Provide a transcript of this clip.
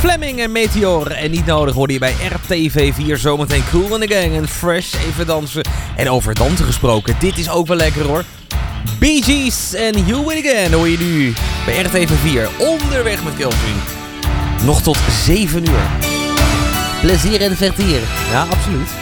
Fleming en Meteor. En niet nodig hoorde je bij RTV 4 zometeen Kool and the Gang en Fresh. Even dansen. En over dansen gesproken, dit is ook wel lekker hoor. Bee Gees en You Win Again hoor je nu bij RTV 4. Onderweg met Kelvin. Nog tot 7 uur. Plezier en vertier. Ja, absoluut.